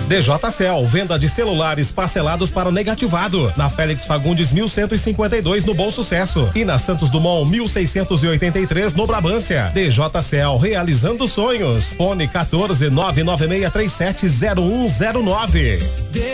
DJCell, venda de celulares parcelados para negativado. Na Félix Fagundes 1152 no Bom Sucesso e na Santos Dumont 1683 no Brabância. DJCell, realizando sonhos. Fone 14 996370109.